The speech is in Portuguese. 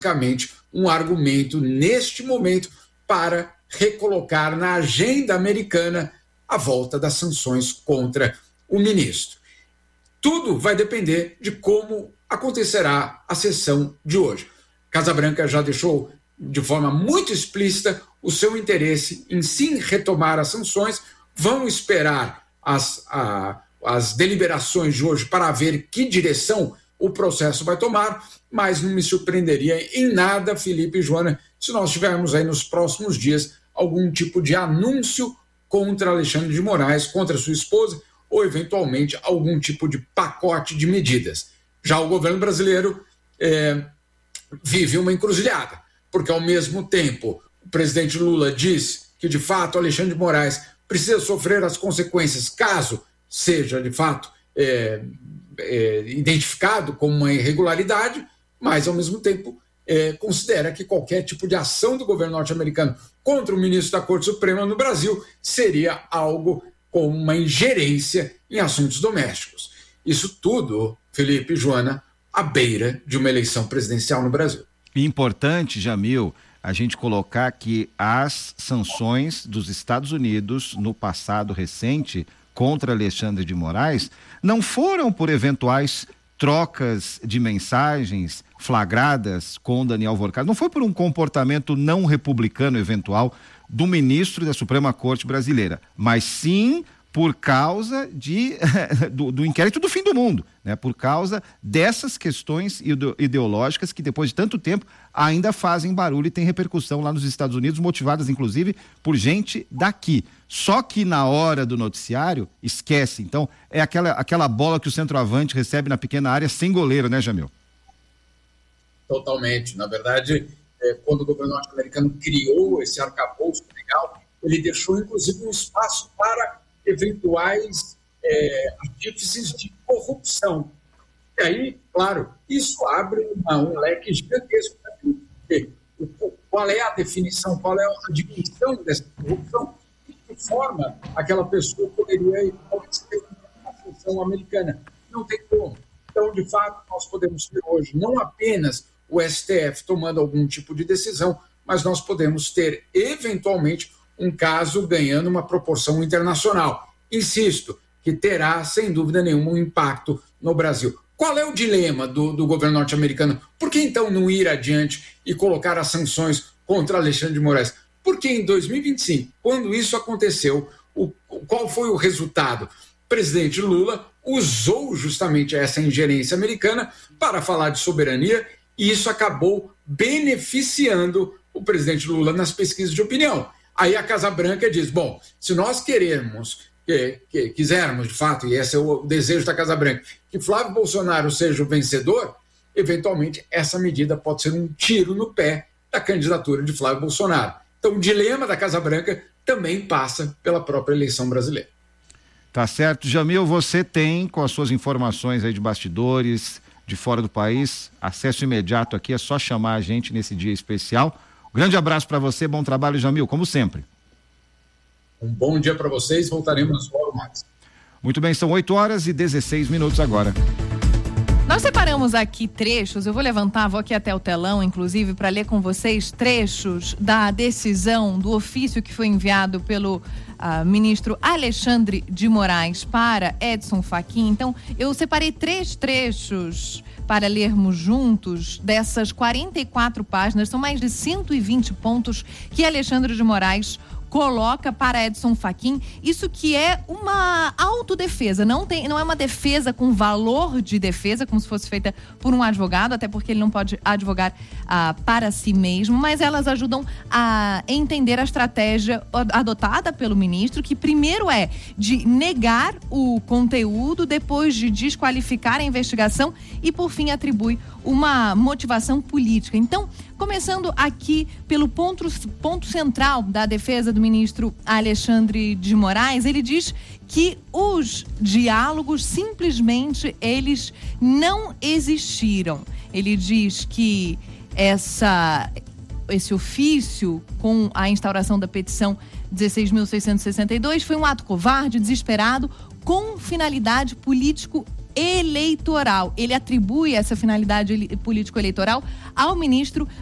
basicamente um argumento neste momento para recolocar na agenda americana a volta das sanções contra o ministro. Tudo vai depender de como acontecerá a sessão de hoje. Casa Branca já deixou de forma muito explícita o seu interesse em sim retomar as sanções. Vamos esperar as deliberações de hoje para ver que direção o processo vai tomar, mas não me surpreenderia em nada, Felipe e Joana, se nós tivermos aí nos próximos dias algum tipo de anúncio contra Alexandre de Moraes, contra sua esposa, ou eventualmente algum tipo de pacote de medidas. Já o governo brasileiro vive uma encruzilhada, porque ao mesmo tempo o presidente Lula diz que de fato Alexandre de Moraes precisa sofrer as consequências caso seja de fato identificado como uma irregularidade, mas ao mesmo tempo considera que qualquer tipo de ação do governo norte-americano contra o ministro da Corte Suprema no Brasil seria algo como uma ingerência em assuntos domésticos. Isso tudo, Felipe e Joana, à beira de uma eleição presidencial no Brasil. Importante, Jamil, a gente colocar que as sanções dos Estados Unidos no passado recente contra Alexandre de Moraes não foram por eventuais trocas de mensagens flagradas com Daniel Workad, não foi por um comportamento não republicano eventual do ministro da Suprema Corte brasileira, mas sim por causa do inquérito do fim do mundo, né? Por causa dessas questões ideológicas que depois de tanto tempo ainda fazem barulho e tem repercussão lá nos Estados Unidos, motivadas inclusive por gente daqui. Só que na hora do noticiário, esquece. Então, é aquela bola que o centroavante recebe na pequena área sem goleiro, né, Jamil? Totalmente. Na verdade, quando o governo norte-americano criou esse arcabouço legal, ele deixou inclusive um espaço para eventuais artífices de corrupção. E aí, claro, isso abre um leque gigantesco. Qual é a definição, qual é a dimensão dessa corrupção? De que forma aquela pessoa poderia ir para a função americana? Não tem como. Então, de fato, nós podemos ter hoje não apenas o STF tomando algum tipo de decisão, mas nós podemos ter, eventualmente, um caso ganhando uma proporção internacional. Insisto, que terá, sem dúvida nenhuma, um impacto no Brasil. Qual é o dilema do governo norte-americano? Por que, então, não ir adiante e colocar as sanções contra Alexandre de Moraes? Porque em 2025, quando isso aconteceu, qual foi o resultado? O presidente Lula usou justamente essa ingerência americana para falar de soberania e isso acabou beneficiando o presidente Lula nas pesquisas de opinião. Aí a Casa Branca diz, bom, se nós quisermos de fato, e esse é o desejo da Casa Branca, que Flávio Bolsonaro seja o vencedor, eventualmente essa medida pode ser um tiro no pé da candidatura de Flávio Bolsonaro. Então o dilema da Casa Branca também passa pela própria eleição brasileira. Tá certo. Jamil, você tem, com as suas informações aí de bastidores, de fora do país, acesso imediato aqui, é só chamar a gente nesse dia especial. Grande abraço para você, bom trabalho, Jamil, como sempre. Um bom dia para vocês, voltaremos logo mais. Muito bem, são 8h16 agora. Nós separamos aqui trechos, eu vou levantar, vou aqui até o telão, inclusive, para ler com vocês trechos da decisão, do ofício que foi enviado pelo ministro Alexandre de Moraes para Edson Fachin. Então, eu separei 3 trechos para lermos juntos dessas 44 páginas, são mais de 120 pontos que Alexandre de Moraes coloca para Edson Fachin, isso que é uma autodefesa, não é uma defesa com valor de defesa, como se fosse feita por um advogado, até porque ele não pode advogar para si mesmo, mas elas ajudam a entender a estratégia adotada pelo ministro, que primeiro é de negar o conteúdo, depois de desqualificar a investigação e, por fim, atribui uma motivação política. Então, começando aqui pelo ponto central da defesa do ministro Alexandre de Moraes, ele diz que os diálogos simplesmente eles não existiram. Ele diz que esse ofício com a instauração da petição 16.662 foi um ato covarde, desesperado, com finalidade político eleitoral. Ele atribui essa finalidade político-eleitoral ao ministro